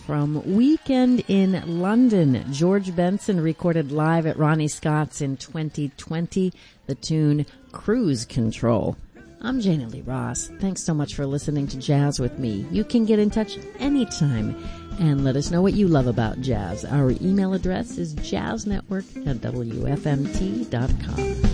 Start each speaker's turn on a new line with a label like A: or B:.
A: from Weekend in London. George Benson recorded live at Ronnie Scott's in 2020, the tune Cruise Control. I'm Jana Lee Ross. Thanks so much for listening to Jazz with me. You can get in touch anytime and let us know what you love about jazz. Our email address is jazznetwork@wfmt.com.